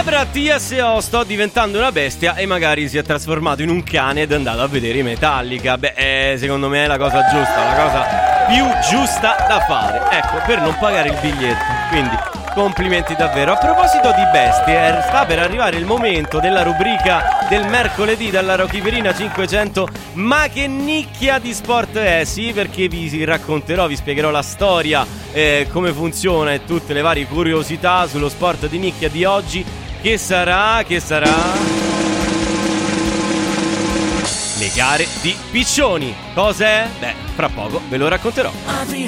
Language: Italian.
Sopra TSO sto diventando una bestia e magari si è trasformato in un cane ed è andato a vedere i Metallica. Beh, secondo me è la cosa giusta, la cosa più giusta da fare. Ecco, per non pagare il biglietto. Quindi complimenti davvero. A proposito di bestie, sta per arrivare il momento della rubrica del mercoledì dalla Rochiverina 500. Ma che nicchia di sport è? Sì, perché vi racconterò, vi spiegherò la storia, come funziona e tutte le varie curiosità sullo sport di nicchia di oggi. Che sarà? Le gare di piccioni. Cos'è? Beh, fra poco ve lo racconterò.